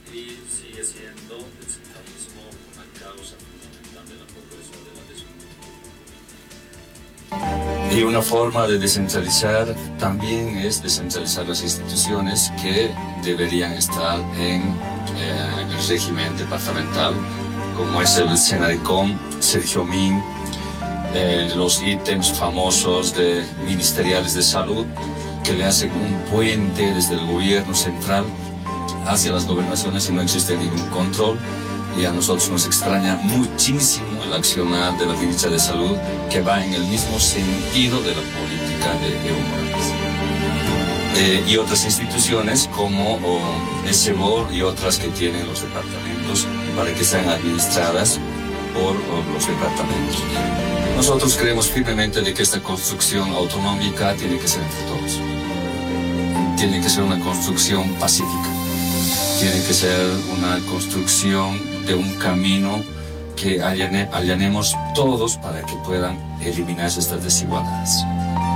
y sigue siendo el centralismo una causa fundamental de la progresión de la desigualdad. Y una forma de descentralizar también es descentralizar las instituciones que deberían estar en el régimen departamental, como es el Senadicom, Sergio Min, los ítems famosos ministeriales de salud, que le hacen un puente desde el gobierno central hacia las gobernaciones y no existe ningún control. Y a nosotros nos extraña muchísimo el accionar de la ministra de Salud, que va en el mismo sentido de la política de Evo Morales. Y otras instituciones como SEBOR y otras que tienen los departamentos para que sean administradas por los departamentos. Nosotros creemos firmemente de que esta construcción autonómica tiene que ser entre todos. Tiene que ser una construcción pacífica. Tiene que ser una construcción de un camino que allanemos todos para que puedan eliminarse estas desigualdades.